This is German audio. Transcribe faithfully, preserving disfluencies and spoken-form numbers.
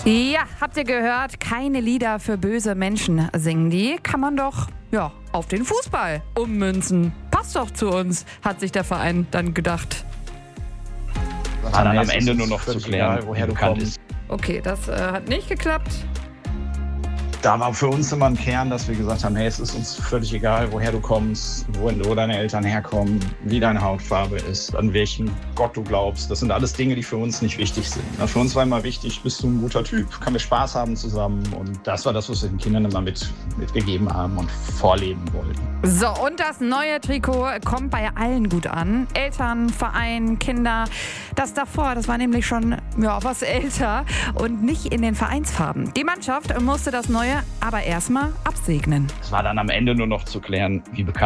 Ja, habt ihr gehört? Keine Lieder für böse Menschen singen die. Kann man doch, ja, auf den Fußball ummünzen. Passt doch zu uns, hat sich der Verein dann gedacht. War dann am Ende nur noch zu klären, woher du kommst. Okay, das äh, hat nicht geklappt. Da war für uns immer ein Kern, dass wir gesagt haben, hey, es ist uns völlig egal, woher du kommst, wo deine Eltern herkommen, wie deine Hautfarbe ist, an welchen Gott du glaubst. Das sind alles Dinge, die für uns nicht wichtig sind. Für uns war immer wichtig, bist du ein guter Typ, können wir Spaß haben zusammen. Und das war das, was wir den Kindern immer mit, mitgegeben haben und vorleben wollten. So, und das neue Trikot kommt bei allen gut an. Eltern, Verein, Kinder. Das davor, das war nämlich schon ja, was älter und nicht in den Vereinsfarben. Die Mannschaft musste das neue aber erstmal absegnen. Es war dann am Ende nur noch zu klären, wie bekannt